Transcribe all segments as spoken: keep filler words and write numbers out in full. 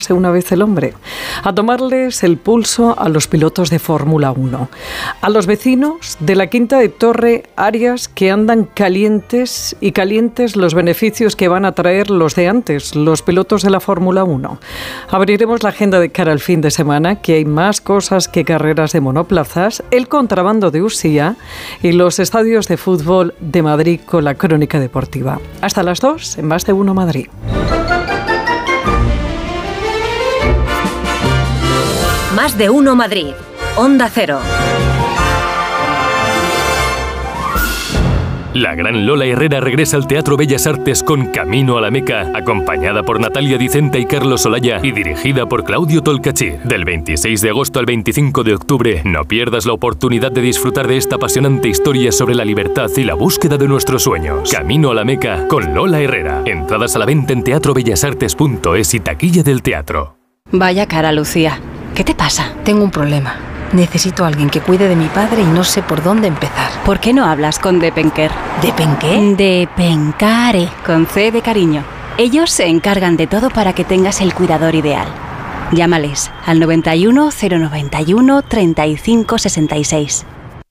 una vez el hombre, a tomarles el pulso a los pilotos de Fórmula uno, a los vecinos de la Quinta de Torre Arias que andan calientes y calientes los beneficios que van a traer los de antes, los pilotos de la Fórmula uno. Abriremos la agenda de cara al fin de semana, que hay más cosas que carreras de monoplazas, el contrabando de Usía y los estadios de fútbol de Madrid con la crónica deportiva. Hasta las dos en Más de Uno Madrid. Más de Uno Madrid, Onda Cero. La gran Lola Herrera regresa al Teatro Bellas Artes con Camino a la Meca, acompañada por Natalia Dicenta y Carlos Olaya y dirigida por Claudio Tolcachir. Del veintiséis de agosto al veinticinco de octubre, no pierdas la oportunidad de disfrutar de esta apasionante historia sobre la libertad y la búsqueda de nuestros sueños. Camino a la Meca con Lola Herrera. Entradas a la venta en teatro bellas artes punto es y taquilla del teatro. Vaya cara, Lucía. ¿Qué te pasa? Tengo un problema. Necesito a alguien que cuide de mi padre y no sé por dónde empezar. ¿Por qué no hablas con Depenker? ¿Depenqué? Depencare, con C de cariño. Ellos se encargan de todo para que tengas el cuidador ideal. Llámales al noventa y uno, cero noventa y uno, treinta y cinco sesenta y seis.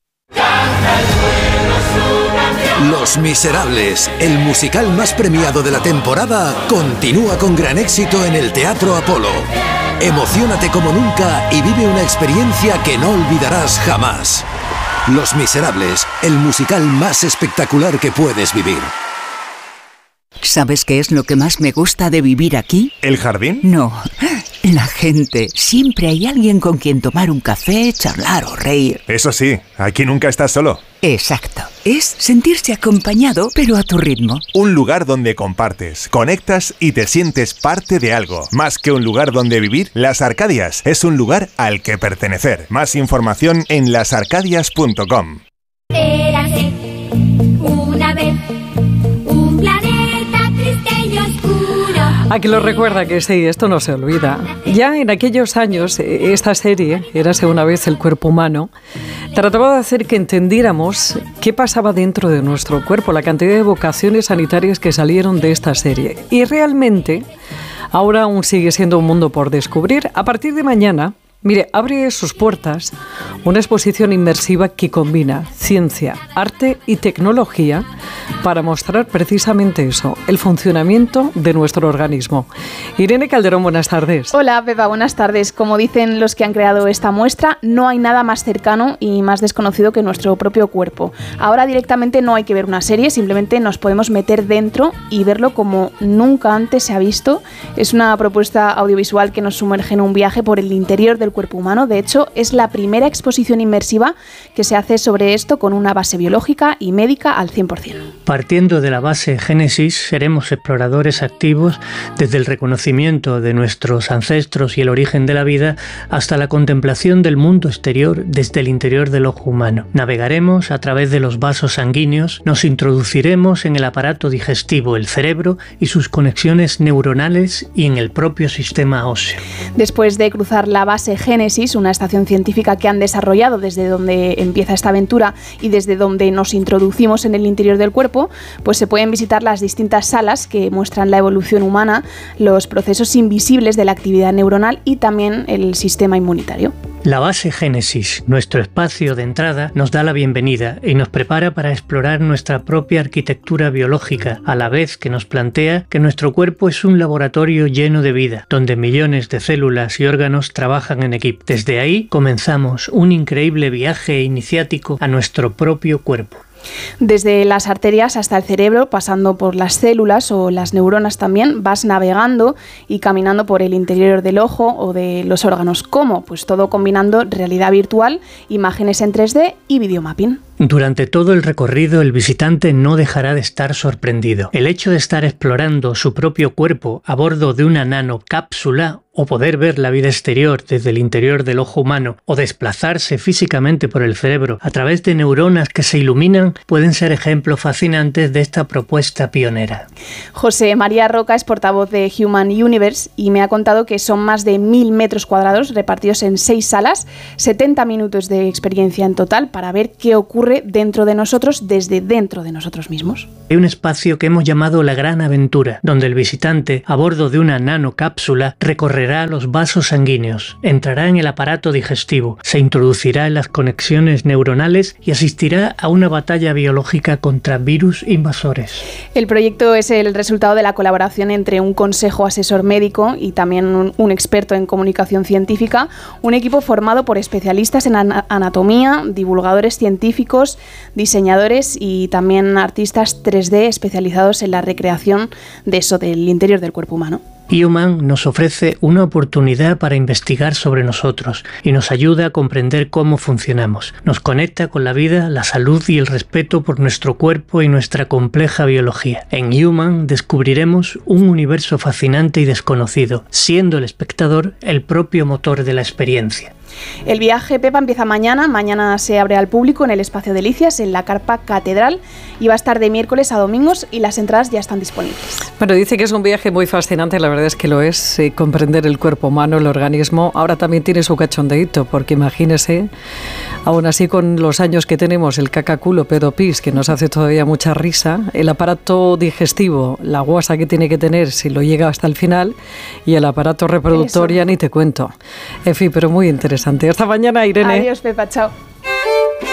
Los Miserables, el musical más premiado de la temporada, continúa con gran éxito en el Teatro Apolo. Emociónate como nunca y vive una experiencia que no olvidarás jamás. Los Miserables, el musical más espectacular que puedes vivir. ¿Sabes qué es lo que más me gusta de vivir aquí? ¿El jardín? No, la gente. Siempre hay alguien con quien tomar un café, charlar o reír. Eso sí, aquí nunca estás solo. Exacto. Es sentirse acompañado, pero a tu ritmo. Un lugar donde compartes, conectas y te sientes parte de algo. Más que un lugar donde vivir, Las Arcadias es un lugar al que pertenecer. Más información en las arcadias punto com. Érase una vez un planeta triste y oscuro. A que lo recuerda que sí, esto no se olvida. Ya en aquellos años, esta serie, Érase una vez el cuerpo humano, trataba de hacer que entendiéramos qué pasaba dentro de nuestro cuerpo, la cantidad de vocaciones sanitarias que salieron de esta serie. Y realmente, ahora aún sigue siendo un mundo por descubrir. A partir de mañana, mire, abre sus puertas una exposición inmersiva que combina ciencia, arte y tecnología para mostrar precisamente eso, el funcionamiento de nuestro organismo. Irene Calderón, buenas tardes. Hola, Pepa, buenas tardes. Como dicen los que han creado esta muestra, no hay nada más cercano y más desconocido que nuestro propio cuerpo. Ahora directamente no hay que ver una serie, simplemente nos podemos meter dentro y verlo como nunca antes se ha visto. Es una propuesta audiovisual que nos sumerge en un viaje por el interior del cuerpo humano. De hecho, es la primera exposición inmersiva que se hace sobre esto con una base biológica y médica al cien por ciento. Partiendo de la base Génesis, seremos exploradores activos desde el reconocimiento de nuestros ancestros y el origen de la vida hasta la contemplación del mundo exterior desde el interior del ojo humano. Navegaremos a través de los vasos sanguíneos, nos introduciremos en el aparato digestivo, el cerebro y sus conexiones neuronales y en el propio sistema óseo. Después de cruzar la base Génesis, una estación científica que han desarrollado desde donde empieza esta aventura y desde donde nos introducimos en el interior del cuerpo, pues se pueden visitar las distintas salas que muestran la evolución humana, los procesos invisibles de la actividad neuronal y también el sistema inmunitario. La base Génesis, nuestro espacio de entrada, nos da la bienvenida y nos prepara para explorar nuestra propia arquitectura biológica, a la vez que nos plantea que nuestro cuerpo es un laboratorio lleno de vida, donde millones de células y órganos trabajan en equipo. Desde ahí comenzamos un increíble viaje iniciático a nuestro propio cuerpo. Desde las arterias hasta el cerebro, pasando por las células o las neuronas también, vas navegando y caminando por el interior del ojo o de los órganos. ¿Cómo? Pues todo combinando realidad virtual, imágenes en tres D y videomapping. Durante todo el recorrido, el visitante no dejará de estar sorprendido. El hecho de estar explorando su propio cuerpo a bordo de una nanocápsula o poder ver la vida exterior desde el interior del ojo humano o desplazarse físicamente por el cerebro a través de neuronas que se iluminan pueden ser ejemplos fascinantes de esta propuesta pionera. José María Roca es portavoz de Human Universe y me ha contado que son más de mil metros cuadrados repartidos en seis salas, setenta minutos de experiencia en total para ver qué ocurre dentro de nosotros desde dentro de nosotros mismos. Hay un espacio que hemos llamado la Gran Aventura, donde el visitante a bordo de una nanocápsula recorrerá recorrerá los vasos sanguíneos, entrará en el aparato digestivo, se introducirá en las conexiones neuronales y asistirá a una batalla biológica contra virus invasores. El proyecto es el resultado de la colaboración entre un consejo asesor médico y también un, un experto en comunicación científica, un equipo formado por especialistas en an- anatomía, divulgadores científicos, diseñadores y también artistas tres D especializados en la recreación de eso, del interior del cuerpo humano. Human nos ofrece una oportunidad para investigar sobre nosotros y nos ayuda a comprender cómo funcionamos. Nos conecta con la vida, la salud y el respeto por nuestro cuerpo y nuestra compleja biología. En Human descubriremos un universo fascinante y desconocido, siendo el espectador el propio motor de la experiencia. El viaje, Pepa, empieza mañana. Mañana se abre al público en el Espacio Delicias, en la Carpa Catedral, y va a estar de miércoles a domingos y las entradas ya están disponibles. Bueno, dice que es un viaje muy fascinante, la verdad es que lo es, eh, comprender el cuerpo humano, el organismo. Ahora también tiene su cachondeíto, porque imagínese, aún así con los años que tenemos, el cacaculo pedopis, que nos hace todavía mucha risa, el aparato digestivo, la guasa que tiene que tener si lo llega hasta el final, y el aparato reproductor ya ni te cuento. En fin, pero muy interesante. Hasta mañana, Irene. Adiós, Pepa, chao.